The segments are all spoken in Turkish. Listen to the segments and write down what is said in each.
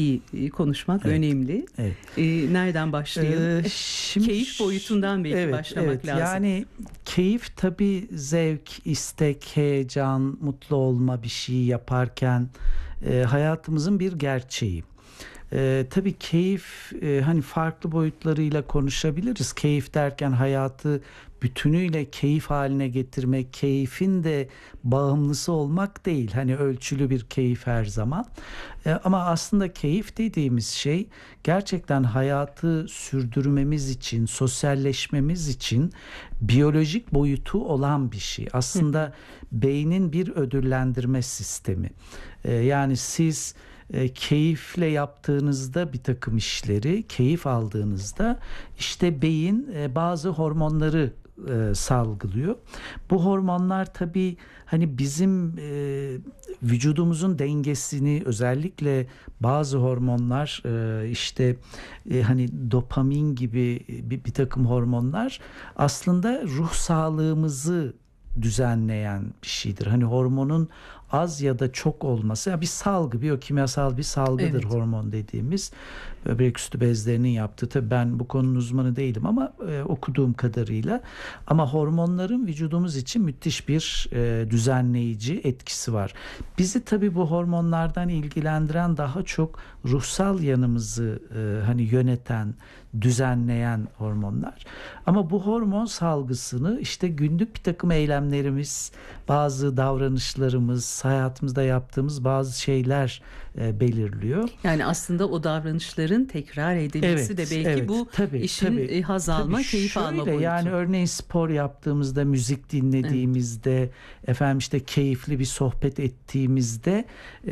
zevki konuşmak önemli. Evet. Nereden başlayalım? Şimdi, keyif boyutundan belki başlamak lazım. Yani keyif tabii zevk, istek, heyecan, mutlu olma bir şeyi yaparken hayatımızın bir gerçeği. Tabii keyif hani farklı boyutlarıyla konuşabiliriz. Keyif derken hayatı bütünüyle keyif haline getirmek, keyfin de bağımlısı olmak değil. Hani ölçülü bir keyif her zaman. Ama aslında keyif dediğimiz şey gerçekten hayatı sürdürmemiz için, sosyalleşmemiz için biyolojik boyutu olan bir şey. Aslında beynin bir ödüllendirme sistemi. Yani siz keyifle yaptığınızda bir takım işleri, keyif aldığınızda işte beyin bazı hormonları salgılıyor. Bu hormonlar tabii hani bizim vücudumuzun dengesini, özellikle bazı hormonlar işte hani dopamin gibi bir takım hormonlar aslında ruh sağlığımızı düzenleyen bir şeydir. Hani hormonun az ya da çok olması, ya bir salgı, biyokimyasal bir salgıdır hormon dediğimiz. Böbrek üstü bezlerinin yaptığı, tabii ben bu konunun uzmanı değilim ama okuduğum kadarıyla, ama hormonların vücudumuz için müthiş bir düzenleyici etkisi var. Bizi tabii bu hormonlardan ilgilendiren daha çok ruhsal yanımızı hani yöneten, düzenleyen hormonlar. Ama bu hormon salgısını işte günlük bir takım eylemlerimiz, bazı davranışlarımız, hayatımızda yaptığımız bazı şeyler belirliyor. Yani aslında o davranışların tekrar edilmesi de belki bu işin haz alma, keyif alma boyutu. Yani örneğin spor yaptığımızda, müzik dinlediğimizde, efendim işte keyifli bir sohbet ettiğimizde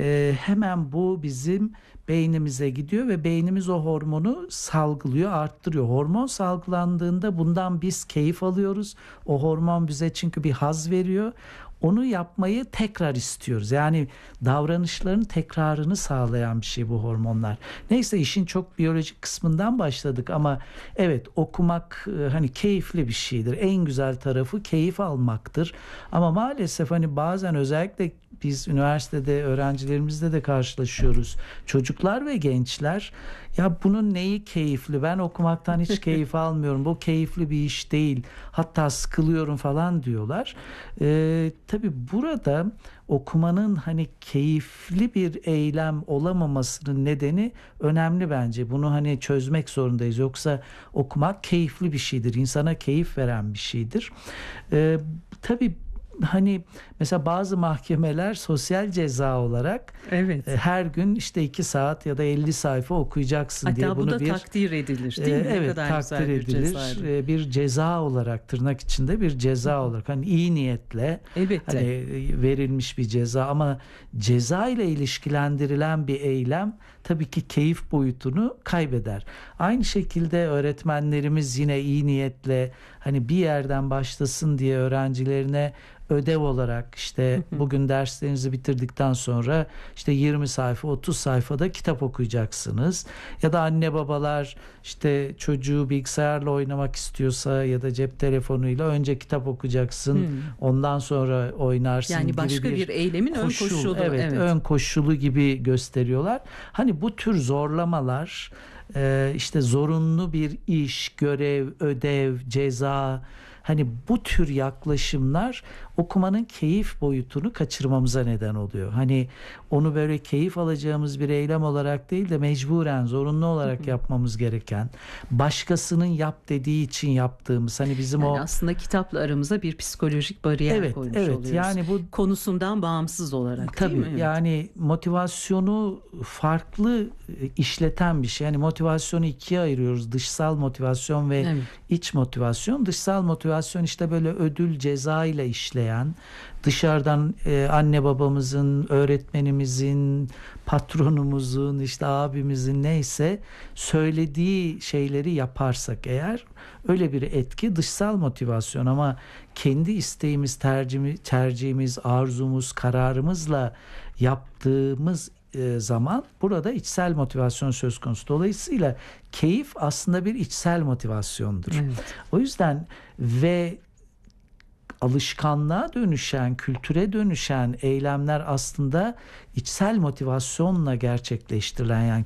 hemen bu bizim beynimize gidiyor ve beynimiz o hormonu salgılıyor, arttırıyor. Hormon salgılandığında bundan biz keyif alıyoruz. O hormon bize çünkü bir haz veriyor. Onu yapmayı tekrar istiyoruz. Yani davranışların tekrarını sağlayan bir şey bu hormonlar. Neyse, işin çok biyolojik kısmından başladık ama evet, okumak hani keyifli bir şeydir. En güzel tarafı keyif almaktır. Ama maalesef hani bazen, özellikle biz üniversitede öğrencilerimizle de karşılaşıyoruz. Çocuklar ve gençler, ya bunun neyi keyifli? Ben okumaktan hiç keyif almıyorum. Bu keyifli bir iş değil. Hatta sıkılıyorum falan diyorlar. Tabii burada okumanın hani keyifli bir eylem olamamasının nedeni önemli bence. Bunu hani çözmek zorundayız. Yoksa okumak keyifli bir şeydir. İnsana keyif veren bir şeydir. Tabii hani mesela bazı mahkemeler sosyal ceza olarak her gün işte 2 saat ya da 50 sayfa okuyacaksın hatta diye bunu bu da takdir edilir değil mi? Evet, ne kadar takdir edilir. Bir ceza olarak, tırnak içinde bir ceza olarak, hani iyi niyetle hani verilmiş bir ceza, ama ceza ile ilişkilendirilen bir eylem tabii ki keyif boyutunu kaybeder. Aynı şekilde öğretmenlerimiz yine iyi niyetle hani bir yerden başlasın diye öğrencilerine ödev olarak işte bugün derslerinizi bitirdikten sonra işte 20 sayfa 30 sayfada kitap okuyacaksınız. Ya da anne babalar işte çocuğu bilgisayarla oynamak istiyorsa ya da cep telefonuyla önce kitap okuyacaksın, ondan sonra oynarsın yani gibi başka bir eylemin ön koşulu. Ön koşulu gibi gösteriyorlar. Hani bu tür zorlamalar, işte zorunlu bir iş, görev, ödev, ceza, hani bu tür yaklaşımlar okumanın keyif boyutunu kaçırmamıza neden oluyor. Hani onu böyle keyif alacağımız bir eylem olarak değil de mecburen, zorunlu olarak yapmamız gereken, başkasının yap dediği için yaptığımız, hani bizim yani aslında kitapla aramıza bir psikolojik bariyer koymuş oluyoruz. Yani bu konusundan bağımsız olarak, tabii, değil mi? Yani motivasyonu farklı işleten bir şey. Yani motivasyonu ikiye ayırıyoruz. Dışsal motivasyon ve iç motivasyon. Dışsal motivasyon işte böyle ödül ceza ile işleyen, dışarıdan anne babamızın, öğretmenimizin, patronumuzun, işte abimizin neyse söylediği şeyleri yaparsak eğer, öyle bir etki dışsal motivasyon. Ama kendi isteğimiz, tercihimiz, arzumuz, kararımızla yaptığımız zaman burada içsel motivasyon söz konusu. Dolayısıyla keyif aslında bir içsel motivasyondur. O yüzden ve alışkanlığa dönüşen, kültüre dönüşen eylemler aslında içsel motivasyonla gerçekleştirilen, yani